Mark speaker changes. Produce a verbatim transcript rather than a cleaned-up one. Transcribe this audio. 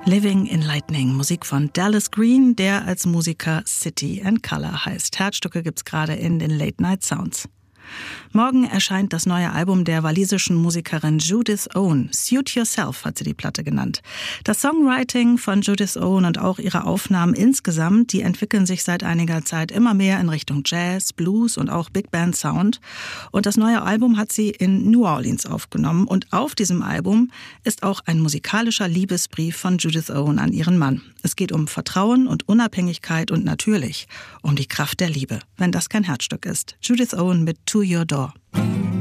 Speaker 1: Living in Lightning, Musik von Dallas Green, der als Musiker City and Color heißt. Herzstücke gibt's gerade in den Late Night Sounds. Morgen erscheint das neue Album der walisischen Musikerin Judith Owen. Suit Yourself hat sie die Platte genannt. Das Songwriting von Judith Owen und auch ihre Aufnahmen insgesamt, die entwickeln sich seit einiger Zeit immer mehr in Richtung Jazz, Blues und auch Big Band Sound. Und das neue Album hat sie in New Orleans aufgenommen. Und auf diesem Album ist auch ein musikalischer Liebesbrief von Judith Owen an ihren Mann. Es geht um Vertrauen und Unabhängigkeit und natürlich um die Kraft der Liebe, wenn das kein Herzstück ist. Judith Owen mit To Your Door.